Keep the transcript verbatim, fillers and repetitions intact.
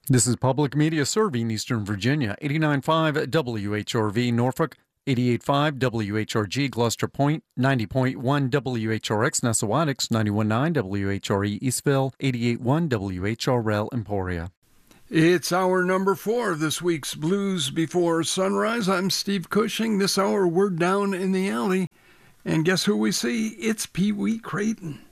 This is Public Media serving Eastern Virginia, eighty-nine point five W H R V Norfolk, eighty-eight point five W H R G Gloucester Point, ninety point one W H R X Nessawadox, ninety-one point nine W H R E Eastville, eighty-eight point one W H R L Emporia. It's hour number four of this week's Blues Before Sunrise. I'm Steve Cushing. This hour we're down in the alley. And guess who we see? It's Pee Wee Creighton.